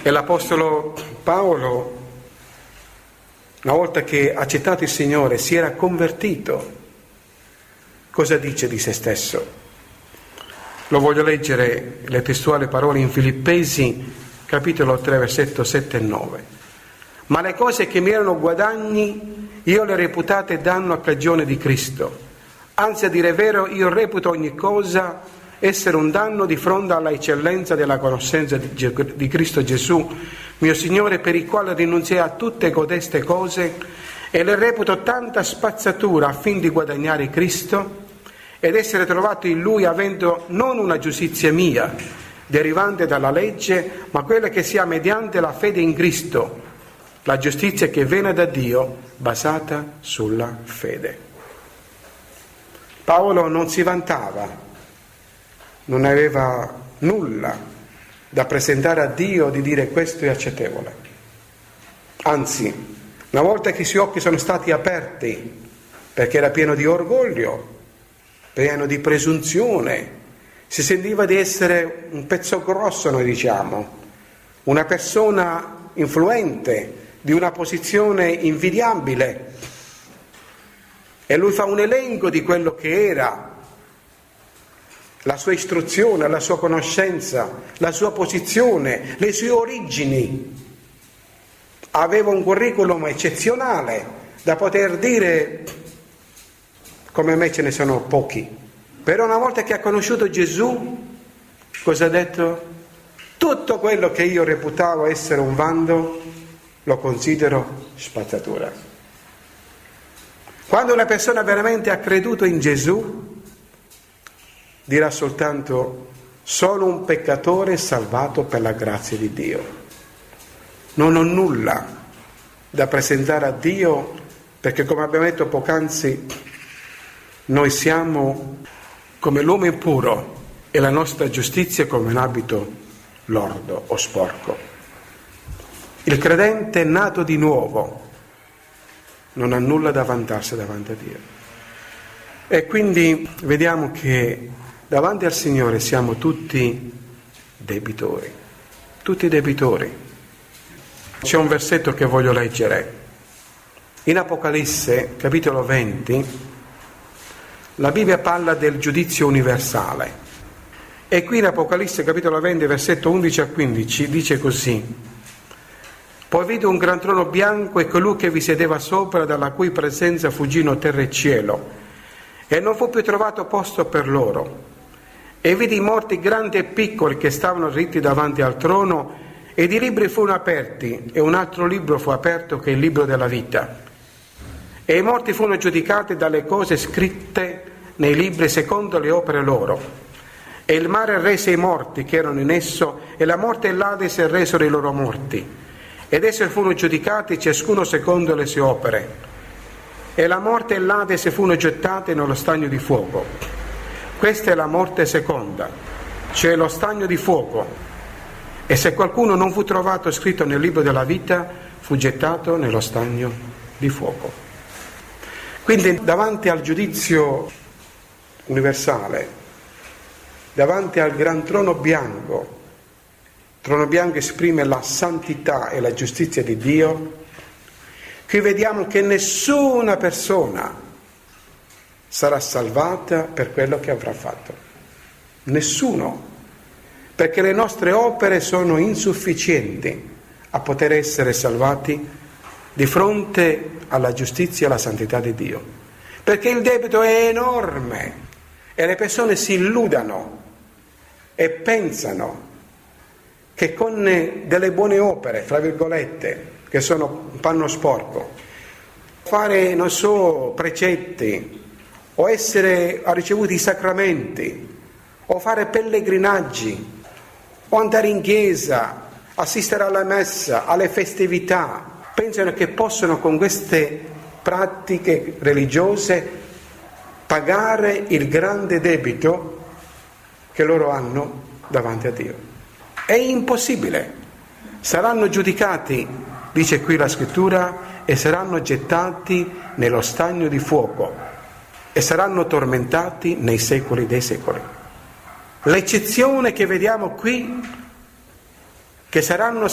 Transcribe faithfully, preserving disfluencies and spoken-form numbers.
E l'Apostolo Paolo, una volta che ha accettato il Signore, si era convertito. Cosa dice di se stesso? Lo voglio leggere le testuali parole in Filippesi, capitolo tre, versetto sette e nove. Ma le cose che mi erano guadagni, io le reputate danno a cagione di Cristo. Anzi, a dire vero, io reputo ogni cosa essere un danno di fronte alla eccellenza della conoscenza di, di Cristo Gesù, mio Signore, per il quale rinunziai a tutte codeste cose e le reputo tanta spazzatura affin di guadagnare Cristo ed essere trovato in Lui avendo non una giustizia mia, derivante dalla legge, ma quella che sia mediante la fede in Cristo, la giustizia che viene da Dio, basata sulla fede. Paolo non si vantava, non aveva nulla da presentare a Dio di dire questo è accettevole. Anzi, una volta che i suoi occhi sono stati aperti, perché era pieno di orgoglio, pieno di presunzione, si sentiva di essere un pezzo grosso, noi diciamo, una persona influente, di una posizione invidiabile. E lui fa un elenco di quello che era, la sua istruzione, la sua conoscenza, la sua posizione, le sue origini. Aveva un curriculum eccezionale da poter dire, come me ce ne sono pochi. Però una volta che ha conosciuto Gesù, cosa ha detto? Tutto quello che io reputavo essere un vanto, lo considero spazzatura. Quando una persona veramente ha creduto in Gesù, dirà soltanto: sono un peccatore salvato per la grazia di Dio. Non ho nulla da presentare a Dio, perché come abbiamo detto poc'anzi, noi siamo come l'uomo impuro e la nostra giustizia come un abito lordo o sporco. Il credente nato di nuovo non ha nulla da vantarsi davanti a Dio. E quindi vediamo che davanti al Signore siamo tutti debitori, tutti debitori. C'è un versetto che voglio leggere. In Apocalisse, capitolo venti, la Bibbia parla del giudizio universale. E qui in Apocalisse, capitolo venti, versetto undici a quindici, dice così: poi vidi un gran trono bianco e colui che vi sedeva sopra, dalla cui presenza fuggino terra e cielo, e non fu più trovato posto per loro. E vidi i morti grandi e piccoli che stavano ritti davanti al trono, ed i libri furono aperti, e un altro libro fu aperto, che è il libro della vita. E i morti furono giudicati dalle cose scritte nei libri secondo le opere loro. E il mare rese i morti che erano in esso, e la morte e l'Adese resero i loro morti. Ed essi furono giudicati ciascuno secondo le sue opere. E la morte e l'Adese furono gettate nello stagno di fuoco. Questa è la morte seconda, cioè lo stagno di fuoco. E se qualcuno non fu trovato scritto nel libro della vita, fu gettato nello stagno di fuoco. Quindi davanti al giudizio universale, davanti al gran trono bianco, trono bianco esprime la santità e la giustizia di Dio, qui vediamo che nessuna persona sarà salvata per quello che avrà fatto. Nessuno. Perché le nostre opere sono insufficienti a poter essere salvati di fronte alla giustizia e alla santità di Dio. Perché il debito è enorme e le persone si illudano e pensano che con delle buone opere, fra virgolette, che sono un panno sporco, fare, non so, precetti, o essere ricevuti i sacramenti, o fare pellegrinaggi, o andare in chiesa, assistere alla messa, alle festività, pensano che possono con queste pratiche religiose pagare il grande debito che loro hanno davanti a Dio. È impossibile. Saranno giudicati, dice qui la scrittura, e saranno gettati nello stagno di fuoco e saranno tormentati nei secoli dei secoli. L'eccezione che vediamo qui, che saranno